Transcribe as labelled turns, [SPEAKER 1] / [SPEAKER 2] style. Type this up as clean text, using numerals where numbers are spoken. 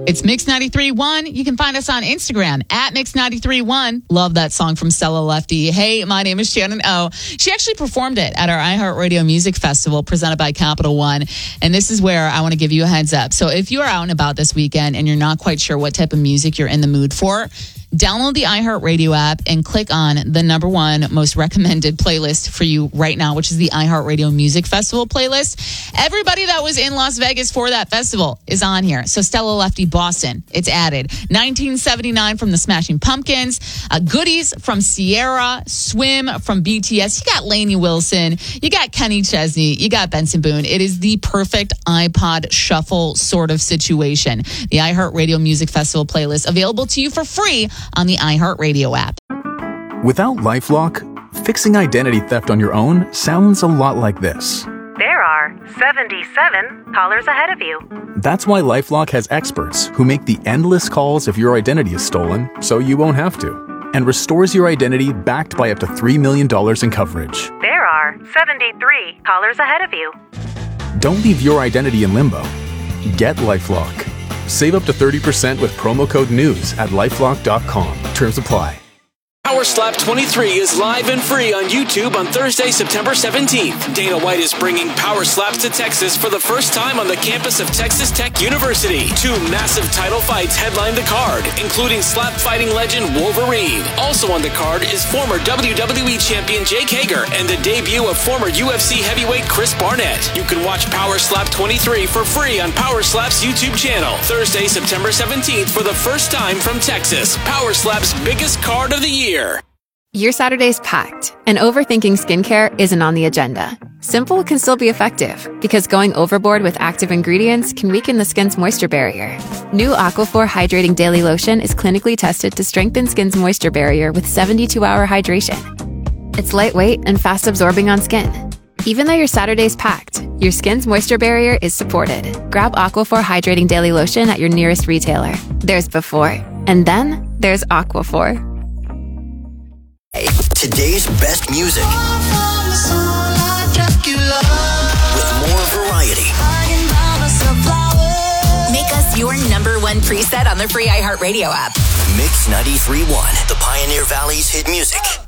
[SPEAKER 1] It's Mix 93.1. You can find us on Instagram at Mix 93.1. Love that song from Stella Lefty. Hey, my name is Shannon O. She actually performed it at our iHeartRadio Music Festival presented by Capital One. And this is where I want to give you a heads up. So if you are out and about this weekend and you're not quite sure what type of music you're in the mood for, download the iHeartRadio app and click on the number one most recommended playlist for you right now, which is the iHeartRadio Music Festival playlist. Everybody that was in Las Vegas for that festival is on here. So Stella Lefty, Boston, it's added. 1979 from the Smashing Pumpkins. Goodies from Sierra. Swim from BTS. You got Lainey Wilson. You got Kenny Chesney. You got Benson Boone. It is the perfect iPod shuffle sort of situation. The iHeartRadio Music Festival playlist available to you for free on the iHeartRadio app.
[SPEAKER 2] Without LifeLock, fixing identity theft on your own sounds a lot like this.
[SPEAKER 3] There are 77 callers ahead of you.
[SPEAKER 2] That's why LifeLock has experts who make the endless calls if your identity is stolen, so you won't have to, and restores your identity backed by up to $3 million in coverage.
[SPEAKER 3] There are 73 callers ahead of you.
[SPEAKER 2] Don't leave your identity in limbo. Get LifeLock. Save up to 30% with promo code NEWS at LifeLock.com. Terms apply.
[SPEAKER 4] Power Slap 23 is live and free on YouTube on Thursday, September 17th. Dana White is bringing Power Slaps to Texas for the first time on the campus of Texas Tech University. 2 massive title fights headline the card, including slap fighting legend Wolverine. Also on the card is former WWE champion Jake Hager and the debut of former UFC heavyweight Chris Barnett. You can watch Power Slap 23 for free on Power Slap's YouTube channel. Thursday, September 17th for the first time from Texas. Power Slap's biggest card of the year.
[SPEAKER 5] Your Saturday's packed, and overthinking skincare isn't on the agenda. Simple can still be effective, because going overboard with active ingredients can weaken the skin's moisture barrier. New Aquaphor Hydrating Daily Lotion is clinically tested to strengthen skin's moisture barrier with 72-hour hydration. It's lightweight and fast-absorbing on skin. Even though your Saturday's packed, your skin's moisture barrier is supported. Grab Aquaphor Hydrating Daily Lotion at your nearest retailer. There's before, and then there's Aquaphor.
[SPEAKER 6] Today's best music with more variety.
[SPEAKER 7] Make us your number one preset on the free iHeartRadio app.
[SPEAKER 6] Mix 93.1, the Pioneer Valley's hit music.